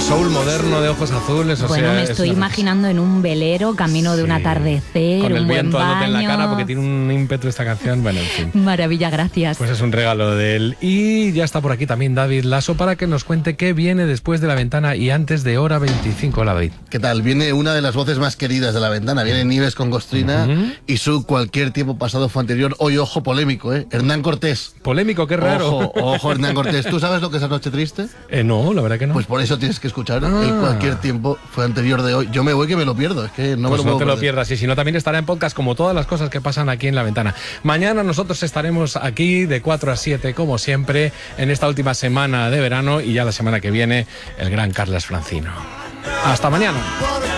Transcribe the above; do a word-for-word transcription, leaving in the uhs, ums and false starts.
soul moderno de ojos azules. O bueno, sea, me estoy imaginando en un velero, camino de sí, un atardecer, con el un buen viento dándote baño. en la cara porque tiene un ímpetu esta canción. Bueno, en fin. Maravilla, gracias. Pues es un regalo de él. Y ya está por aquí también David Lasso para que nos cuente qué viene después de La Ventana y antes de Hora veinticinco. Hola, David. ¿Qué tal? Viene una de las voces más queridas de La Ventana. Viene Nieves con Gostrina uh-huh. y su Cualquier tiempo pasado fue anterior. Hoy, ojo, polémico, ¿eh? Hernán Cortés. Polémico, qué raro. Ojo, ojo, Hernán Cortés. ¿Tú sabes lo que es Anoche Triste? Eh, no, la verdad que no. Pues por eso tienes que escuchar ah. el Cualquier tiempo fue anterior de hoy. Yo me voy que me lo pierdo. Es que no pues me lo no te puedo lo pierdas. Y si no, también estará en podcast como todas las cosas que pasan aquí en La Ventana. Mañana nosotros estaremos aquí de cuatro a siete, como siempre, en esta última semana de verano y ya la semana que viene el gran Carles Francino. Hasta mañana.